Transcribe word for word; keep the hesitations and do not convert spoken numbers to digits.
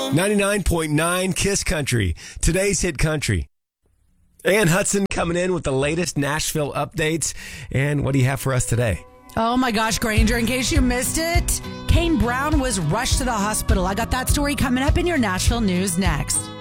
ninety-nine point nine Kiss Country, today's hit country. Ann Hudson coming in with the latest Nashville updates. And what do you have for us today? Oh my gosh, Granger, in case you missed it, Kane Brown was rushed to the hospital. I got that story coming up in your Nashville news next.